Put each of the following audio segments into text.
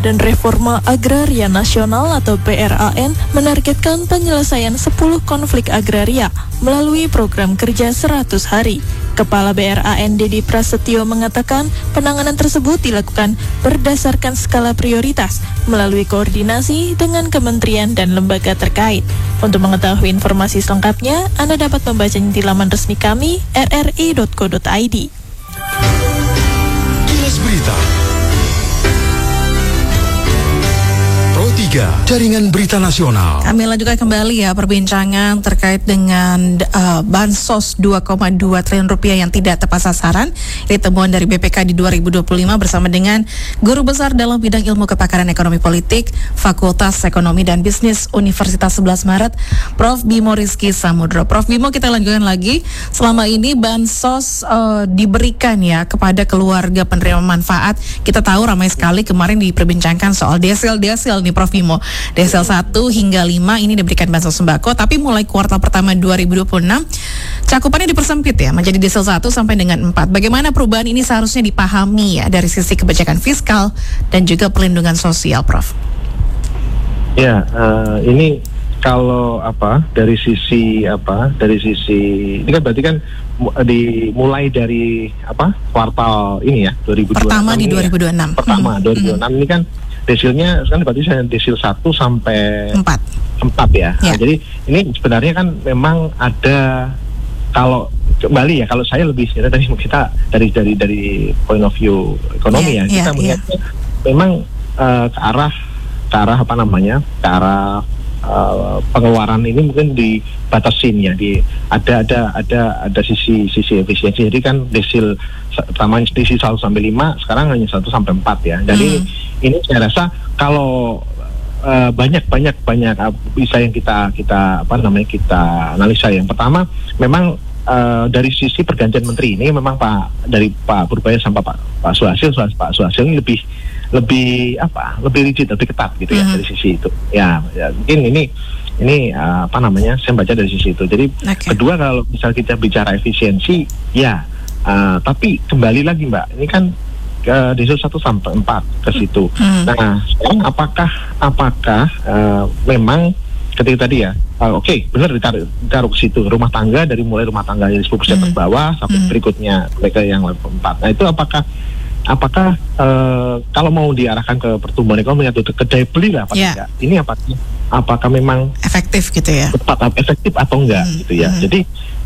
dan Reforma Agraria Nasional atau PRAN menargetkan penyelesaian 10 konflik agraria melalui program kerja 100 hari. Kepala BRAN Dedi Prasetyo mengatakan penanganan tersebut dilakukan berdasarkan skala prioritas melalui koordinasi dengan kementerian dan lembaga terkait. Untuk mengetahui informasi selengkapnya, Anda dapat membacanya di laman resmi kami rri.co.id. Kilas Berita Pro 3, Jaringan Berita Nasional. Kami lanjutkan kembali ya perbincangan terkait dengan Bansos 2,2 triliun rupiah yang tidak tepat sasaran. Ini temuan dari BPK di 2025 bersama dengan Guru Besar dalam bidang ilmu kepakaran ekonomi politik, Fakultas Ekonomi dan Bisnis Universitas 11 Maret, Prof. Bimo Rizky Samudro. Prof. Bimo, kita lanjutkan lagi. Selama ini Bansos diberikan ya kepada keluarga penerima manfaat. Kita tahu ramai sekali kemarin diperbincangkan soal desil nih Prof. Bimo. Desil 1 hingga 5 ini diberikan bansos sembako, tapi mulai kuartal pertama 2026 cakupannya dipersempit ya menjadi desil 1 sampai dengan 4. Bagaimana perubahan ini seharusnya dipahami ya dari sisi kebijakan fiskal dan juga perlindungan sosial, Prof? Ya, ini kalau dari sisi ini kan berarti kan dimulai dari kuartal ini ya 2026 pertama di 2026 pertama 2026 ini kan desilnya kan berarti saya desil 1 sampai 4 ya. Nah, jadi ini sebenarnya kan memang ada, kalau kembali ya, kalau saya lebih dari kita dari point of view ekonomi kita melihatnya memang ke arah pengeluaran ini mungkin dibatasin ya, ada sisi efisiensi. Jadi kan desil pertama desil 1 sampai 5 sekarang hanya 1 sampai 4 ya. Jadi ini saya rasa kalau banyak bisa yang kita analisa. Yang pertama memang dari sisi pergantian menteri ini memang dari Pak Purbaya sampai Pak Suhasil ini lebih rigid, lebih ketat gitu ya dari sisi itu. Ya mungkin ini saya baca dari sisi itu. Jadi kedua, kalau misal kita bicara efisiensi ya, tapi kembali lagi Mbak, ini kan desil 1 sampai 4 ke situ. Nah, sekarang apakah memang ketika tadi ya, benar ditaruh ke situ rumah tangga, dari mulai rumah tangga yang 10% ke bawah sampai berikutnya mereka yang level 4. Nah, itu apakah kalau mau diarahkan ke pertumbuhan ekonomi atau ke daya beli lah tidak? Ini apakah memang efektif gitu ya? Efektif atau enggak gitu ya. Jadi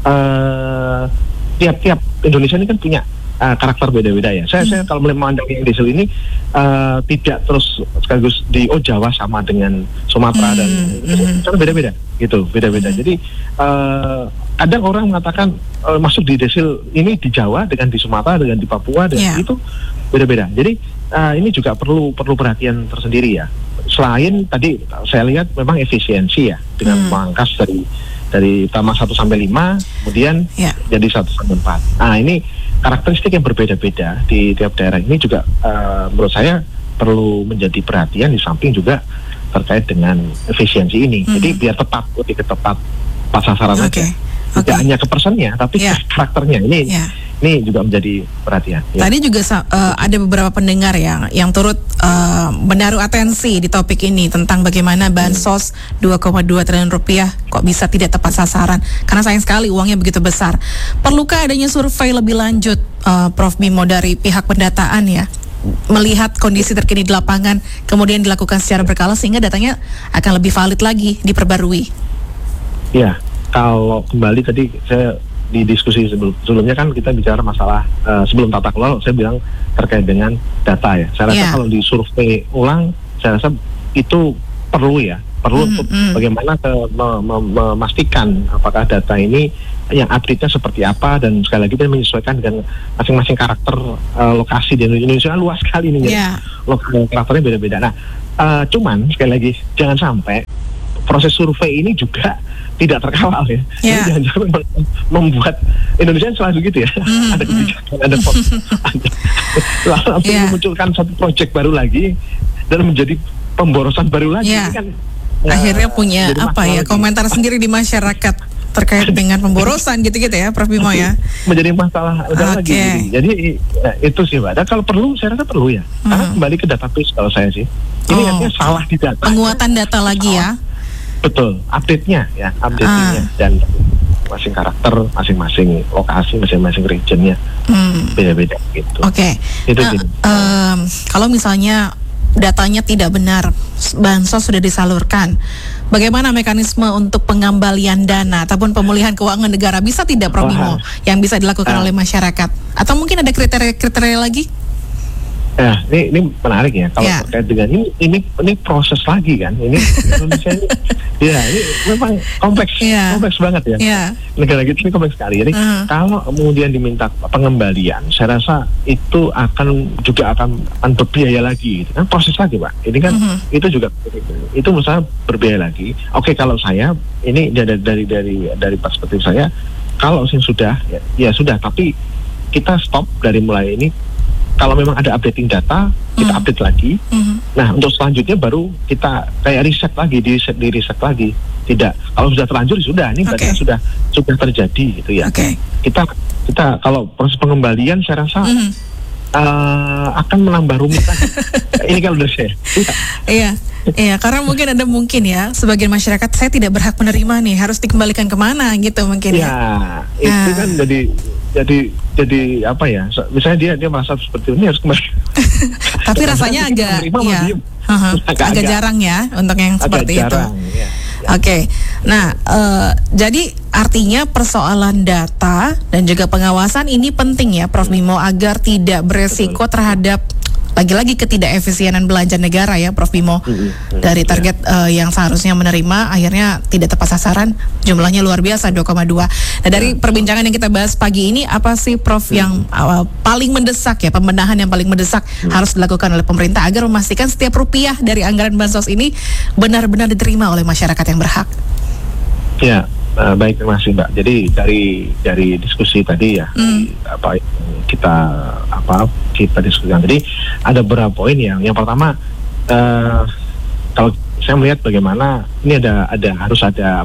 tiap Indonesia ini kan punya karakter beda-beda ya. Saya kalau memandang desil ini tidak terus sekaligus di Jawa sama dengan Sumatera dan kan beda-beda gitu, beda-beda. Jadi kadang orang mengatakan masuk di desil ini di Jawa dengan di Sumatera dengan di Papua dan itu beda-beda. Jadi ini juga perlu perhatian tersendiri ya. Selain tadi saya lihat memang efisiensi ya dengan memangkas dari utama 1 sampai 5 kemudian jadi 1 sampai 4. Nah, ini karakteristik yang berbeda-beda di tiap daerah. Ini juga menurut saya perlu menjadi perhatian, di samping juga terkait dengan efisiensi ini. Jadi biar lebih tepat sasaran aja. Tidak hanya ke personnya, tapi karakternya ini juga menjadi perhatian. Tadi juga ada beberapa pendengar yang turut menaruh atensi di topik ini tentang bagaimana Bansos 2,2 triliun rupiah kok bisa tidak tepat sasaran, karena sayang sekali uangnya begitu besar. Perlukah adanya survei lebih lanjut, Prof. Bimo, dari pihak pendataan ya, melihat kondisi terkini di lapangan, kemudian dilakukan secara berkala sehingga datanya akan lebih valid lagi, diperbarui? Ya, kalau kembali tadi saya di diskusi sebelumnya kan kita bicara masalah sebelum tata kelola, saya bilang terkait dengan data ya. Saya rasa kalau disurvei ulang, saya rasa itu perlu untuk bagaimana memastikan apakah data ini yang update-nya seperti apa, dan sekali lagi kita menyesuaikan dengan masing-masing karakter lokasi di Indonesia luas sekali nih karakternya beda-beda. Nah, cuman sekali lagi jangan sampai proses survei ini juga tidak terkawal ya. Jadi jangan membuat Indonesia selalu gitu ya. Ada kebijakan, ada lalu memunculkan satu proyek baru lagi dan menjadi pemborosan baru lagi. Ini kan akhirnya punya komentar sendiri di masyarakat. terkait dengan pemborosan gitu-gitu ya, Prof Bimo ya. Menjadi masalah udah lagi. Jadi itu sih Mbak. Dan kalau perlu, saya rasa perlu ya. Karena kembali ke database kalau saya sih. Ini artinya salah di data. Penguatan data lagi ya. Betul, update-nya ya, dan masing karakter, masing-masing lokasi, masing-masing regionnya beda-beda gitu. Oke. Itu sih. Kalau misalnya datanya tidak benar, bansos sudah disalurkan, bagaimana mekanisme untuk pengembalian dana ataupun pemulihan keuangan negara, bisa tidak Prof Bimo yang bisa dilakukan oleh masyarakat? Atau mungkin ada kriteria lagi? Ya, ini menarik ya kalau terkait dengan ini proses lagi kan. Ini Indonesia ini ini memang kompleks banget ya. Negara kita ini kompleks sekali. Jadi kalau kemudian diminta pengembalian, saya rasa itu akan berbiaya lagi. Gitu kan proses lagi Pak. Ini kan itu juga itu misalnya berbiaya lagi. Oke, kalau saya ini dari perspektif saya, kalau sudah ya sudah, tapi kita stop dari mulai ini. Kalau memang ada updating data, kita update lagi. Nah, untuk selanjutnya baru kita kayak riset lagi, di riset lagi. Tidak, kalau sudah terlanjur sudah, ini berarti sudah terjadi gitu ya. Kita kalau proses pengembalian saya rasa akan menambah rumit lagi. Ini kalau dari saya. Iya, karena mungkin ya sebagian masyarakat, saya tidak berhak menerima nih, harus dikembalikan kemana gitu mungkin ya. Itu kan jadi apa ya? Misalnya dia merasa seperti ini harus kembali. Tapi rasanya agak jarang ya untuk yang seperti itu. Oke. Nah, jadi artinya persoalan data dan juga pengawasan ini penting ya, Prof Bimo, agar tidak beresiko terhadap lagi-lagi ketidakefisienan belanja negara ya, Prof Bimo. Dari target yang seharusnya menerima akhirnya tidak tepat sasaran, jumlahnya luar biasa 2,2. Nah, dari perbincangan yang kita bahas pagi ini, apa sih Prof yang paling mendesak ya, pembenahan yang paling mendesak harus dilakukan oleh pemerintah agar memastikan setiap rupiah dari anggaran bansos ini benar-benar diterima oleh masyarakat yang berhak? Ya, baik, terima kasih Mbak. Jadi dari diskusi tadi ya, kita diskusikan tadi ada beberapa poin yang pertama, kalau saya melihat bagaimana ini harus ada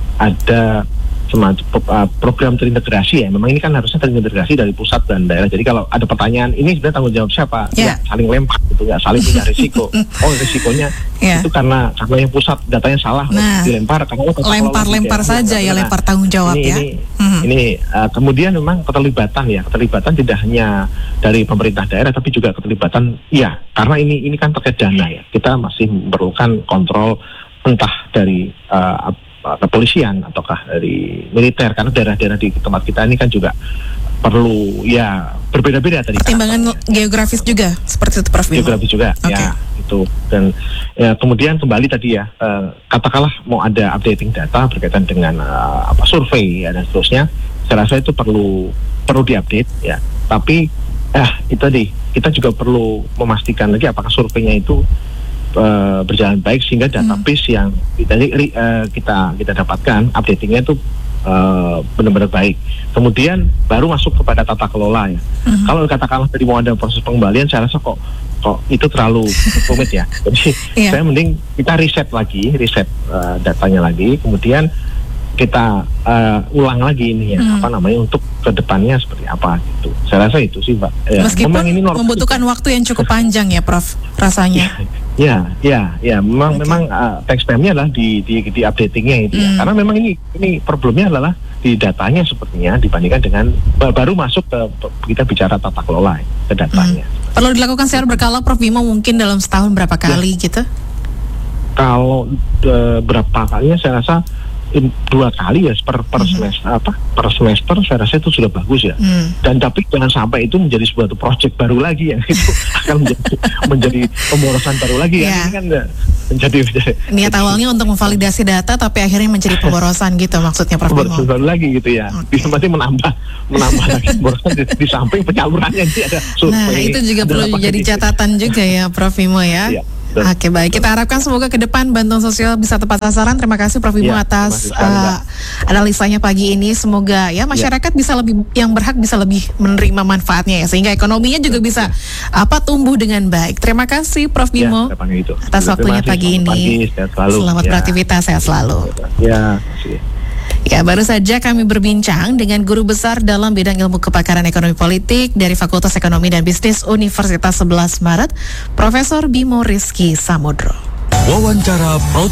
semacam program terintegrasi ya. Memang ini kan harusnya terintegrasi dari pusat dan daerah. Jadi kalau ada pertanyaan ini sebenarnya tanggung jawab siapa? Ya, saling lempar gitu, nggak saling punya risiko. Risikonya itu karena yang pusat datanya salah, dilempar. Lempar saja ya, lempar tanggung jawab Ini kemudian memang keterlibatan tidak hanya dari pemerintah daerah, tapi juga keterlibatan karena ini kan terkait dana ya. Kita masih memerlukan kontrol entah dari kepolisian ataukah dari militer, karena daerah-daerah di tempat kita ini kan juga perlu berbeda-beda tadi. Pertimbangan geografis juga seperti itu Prof Bimo. Geografis juga itu. Dan kemudian kembali tadi katakanlah mau ada updating data berkaitan dengan survei dan seterusnya, saya rasa itu perlu diupdate ya. Tapi itu tadi kita juga perlu memastikan lagi apakah surveinya itu berjalan baik sehingga database yang kita dapatkan updatingnya itu benar-benar baik. Kemudian baru masuk kepada tata kelola ya. Kalau katakanlah tadi mau ada proses pengembalian, saya rasa kok itu terlalu rumit ya. Jadi saya mending kita riset datanya lagi, kemudian kita ulang lagi ini ya, untuk kedepannya seperti apa gitu. Saya rasa itu sih Pak. Meskipun ini membutuhkan waktu yang cukup panjang ya Prof, rasanya. Memang tax time-nya adalah di updating-nya itu ya. Karena memang ini problemnya adalah di datanya sepertinya dibandingkan dengan baru masuk ke kita bicara tata kelola ke datanya. Perlu dilakukan secara berkala Prof Bimo, mungkin dalam setahun berapa kali gitu? Kalau berapa kalinya saya rasa 2 kali ya per semester saya rasa itu sudah bagus ya. Dan tapi jangan sampai itu menjadi sebuah project baru lagi yang itu akan menjadi pemborosan baru lagi ya. Ini kan menjadi niat awalnya untuk memvalidasi data tapi akhirnya menjadi pemborosan gitu maksudnya Prof Bimo. Pemborosan baru lagi gitu ya. Bisa berarti menambah lagi pemborosan di samping penyalurannya nanti ada survei. Nah, itu juga perlu jadi catatan juga ya Prof Bimo ya. Oke, baik. Kita harapkan semoga ke depan bantuan sosial bisa tepat sasaran. Terima kasih Prof Bimo atas analisanya pagi ini. Semoga masyarakat bisa lebih, yang berhak bisa lebih menerima manfaatnya ya, sehingga ekonominya juga bisa tumbuh dengan baik. Terima kasih Prof Bimo atas waktunya pagi ini. Selamat beraktivitas, sehat selalu. Ya, baru saja kami berbincang dengan guru besar dalam bidang ilmu kepakaran ekonomi politik dari Fakultas Ekonomi dan Bisnis Universitas 11 Maret, Profesor Bimo Rizky Samudro. Wawancara Pro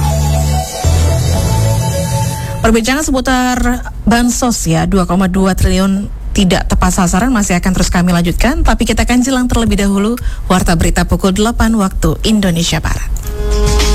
3. Perbincangan seputar bansos ya, 2,2 triliun tidak tepat sasaran masih akan terus kami lanjutkan, tapi kita akan jelang terlebih dahulu warta berita pukul 8 waktu Indonesia Barat.